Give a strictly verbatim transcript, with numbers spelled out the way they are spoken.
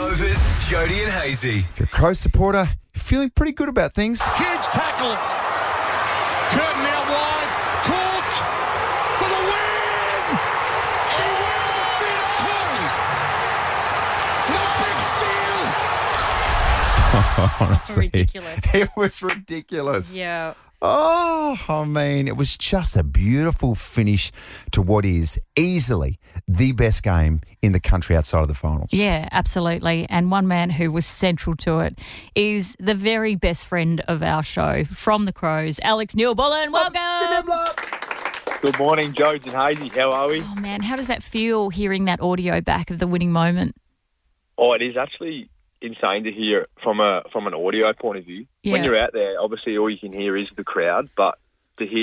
Rovers, Jody and Hazy. If you're a Crows supporter, you're feeling pretty good about things. Huge tackle. Curtin out wide. Caught for the win. Beware the miracle. No big steal. Honestly, Ridiculous. It was ridiculous. Yeah. Oh, I mean, it was just a beautiful finish to what is easily the best game in the country outside of the finals. Yeah, absolutely. And one man who was central to it is the very best friend of our show from the Crows, Alex Newbullen. Welcome. Good morning, Jodes and Hazy. How are we? Oh, man, how does that feel hearing that audio back of the winning moment? Oh, it is actually insane to hear from a from an audio point of view. Yeah. When you're out there, obviously all you can hear is the crowd, but to hear